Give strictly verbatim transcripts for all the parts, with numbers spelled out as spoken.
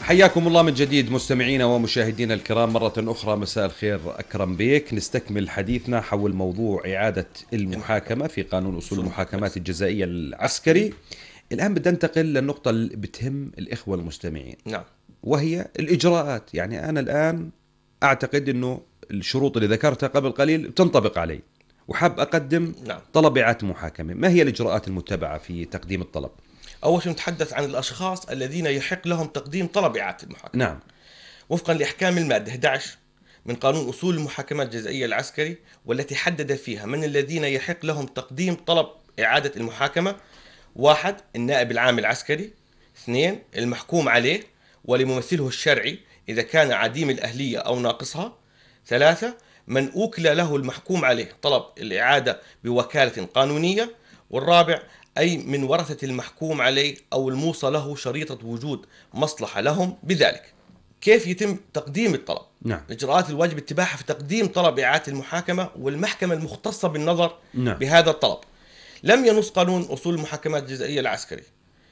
حياكم الله من جديد مستمعينا ومشاهدينا الكرام مرة أخرى. مساء الخير، أكرم بيك. نستكمل حديثنا حول موضوع إعادة المحاكمة في قانون أصول المحاكمات الجزائية العسكري. الآن بدنا ننتقل للنقطة اللي بتهم الإخوة المستمعين، نعم، وهي الإجراءات. يعني أنا الآن أعتقد أنه الشروط اللي ذكرتها قبل قليل تنطبق علي، وحاب أقدم نعم. طلب إعادة محاكمة. ما هي الإجراءات المتبعة في تقديم الطلب؟ أول شيء نتحدث عن الأشخاص الذين يحق لهم تقديم طلب إعادة المحاكمة. نعم. وفقا لإحكام المادة أحد عشر من قانون أصول المحاكمات الجزائية العسكري، والتي حدد فيها من الذين يحق لهم تقديم طلب إعادة المحاكمة: واحد، النائب العام العسكري. اثنين، المحكوم عليه ولممثله الشرعي إذا كان عديم الأهلية أو ناقصها. ثلاثة، من أوكل له المحكوم عليه طلب الإعادة بوكالة قانونية. والرابع، أي من ورثة المحكوم عليه أو الموصى له شريطة وجود مصلحة لهم بذلك. كيف يتم تقديم الطلب؟ نعم. الإجراءات الواجب اتباعها في تقديم طلب إعادة المحاكمة والمحكمة المختصة بالنظر نعم. بهذا الطلب. لم ينص قانون أصول المحاكمات الجزائية العسكري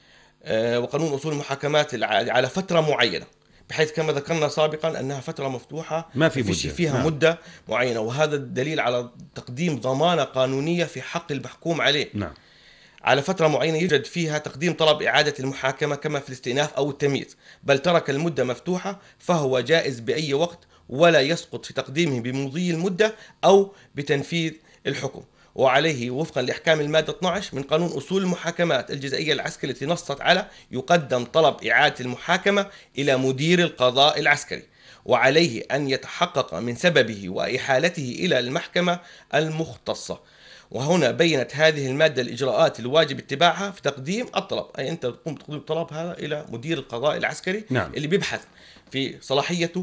آه وقانون أصول المحاكمات على فترة معينة، بحيث كما ذكرنا سابقا أنها فترة مفتوحة ما في مدة. فيها نعم. مدة معينة، وهذا الدليل على تقديم ضمانة قانونية في حق المحكوم عليه. نعم. على فترة معينة يوجد فيها تقديم طلب إعادة المحاكمة كما في الاستئناف أو التمييز، بل ترك المدة مفتوحة، فهو جائز بأي وقت ولا يسقط في تقديمه بمضي المدة أو بتنفيذ الحكم. وعليه وفقا لإحكام المادة اثني عشر من قانون أصول المحاكمات الجزائية العسكري التي نصت على يقدم طلب إعادة المحاكمة إلى مدير القضاء العسكري، وعليه أن يتحقق من سببه وإحالته إلى المحكمة المختصة. وهنا بينت هذه المادة الإجراءات الواجب اتباعها في تقديم الطلب، أي أنت تقوم بتقديم الطلب هذا إلى مدير القضاء العسكري. نعم. اللي بيبحث في صلاحيته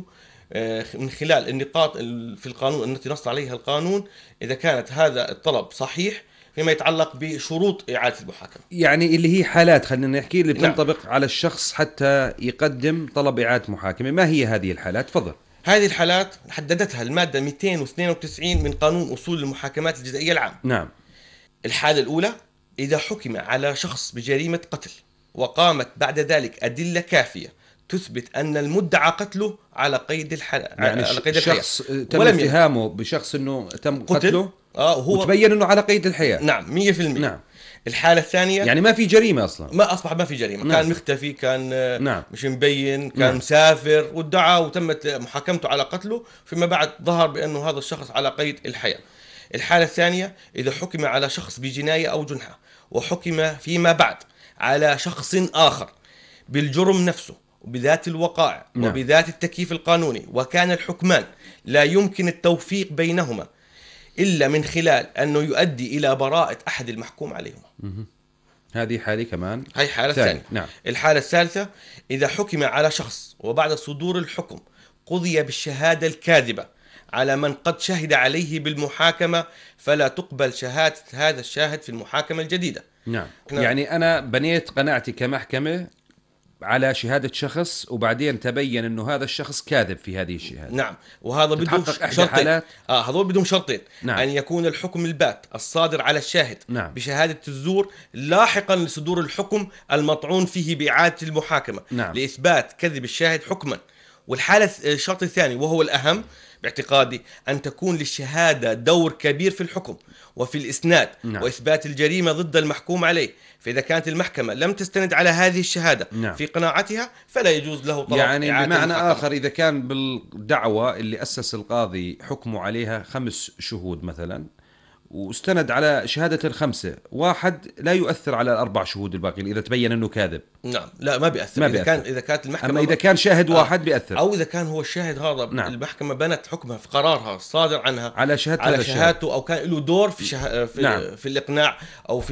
من خلال النقاط في القانون التي نص عليها القانون إذا كانت هذا الطلب صحيح فيما يتعلق بشروط إعادة المحاكمة. يعني اللي هي حالات، خلينا نحكي، اللي بتنطبق نعم. على الشخص حتى يقدم طلب إعادة محاكمة. ما هي هذه الحالات؟ تفضل. هذه الحالات حددتها المادة مئتين واثنين وتسعين من قانون أصول المحاكمات الجزائية العام. نعم. الحالة الأولى: إذا حكم على شخص بجريمة قتل وقامت بعد ذلك أدلة كافية تثبت أن المدعى قتله على قيد الحياة، يعني على قيد الحياة، شخص تم اتهامه بشخص أنه تم قتل. قتله آه هو وتبين أنه على قيد الحياة. نعم، مية في المية. نعم. الحالة الثانية يعني ما في جريمة أصلا، ما أصبح ما في جريمة. نعم. كان مختفي، كان نعم. مش مبين، كان نعم. مسافر وادعى وتمت محاكمته على قتله، فيما بعد ظهر بأنه هذا الشخص على قيد الحياة. الحالة الثانية: إذا حكم على شخص بجناية أو جنحة وحكم فيما بعد على شخص آخر بالجرم نفسه وبذات الوقائع. نعم. وبذات التكييف القانوني، وكان الحكمان لا يمكن التوفيق بينهما إلا من خلال أنه يؤدي إلى براءة أحد المحكوم عليهما. هذه حالة كمان، هاي حالة ثانية. نعم. الحالة الثالثة: إذا حكم على شخص وبعد صدور الحكم قضي بالشهادة الكاذبة على من قد شهد عليه بالمحاكمة، فلا تقبل شهادة هذا الشاهد في المحاكمة الجديدة. نعم. يعني أنا بنيت قناعتي كمحكمة على شهادة شخص وبعدين تبين أنه هذا الشخص كاذب في هذه الشهادة. نعم، وهذا بدون شرطين. آه هذول بدون شرطين. نعم. أن يكون الحكم البات الصادر على الشاهد، نعم. بشهادة الزور لاحقا لصدور الحكم المطعون فيه بإعادة المحاكمة، نعم. لإثبات كذب الشاهد حكما. والحالة الشرط الثاني وهو الأهم باعتقادي: أن تكون للشهادة دور كبير في الحكم وفي الإسناد، نعم. وإثبات الجريمة ضد المحكوم عليه. فإذا كانت المحكمة لم تستند على هذه الشهادة، نعم. في قناعتها فلا يجوز له طلب يعني إعادة بمعنى المحاكمة. آخر، إذا كان بالدعوة اللي أسس القاضي حكمه عليها خمس شهود مثلا واستند على شهادة الخمسة، واحد لا يؤثر على الأربع شهود الباقيين إذا تبين أنه كاذب. نعم، لا ما بيأثر. ما إذا بيأثر. كان إذا كانت المحكمة أما إذا كان شاهد واحد آه. بيأثر، أو إذا كان هو الشاهد هذا، نعم. المحكمة بنت حكمها في قرارها الصادر عنها على شهادة على شهادته، أو كان له دور في, شه... في, نعم. في الإقناع أو في